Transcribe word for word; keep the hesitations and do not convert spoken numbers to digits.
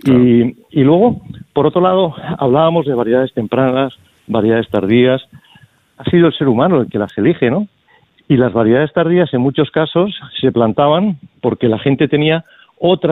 Claro. Y, y luego, por otro lado, hablábamos de variedades tempranas, variedades tardías. Ha sido el ser humano el que las elige, ¿no? Y las variedades tardías en muchos casos se plantaban porque la gente tenía otras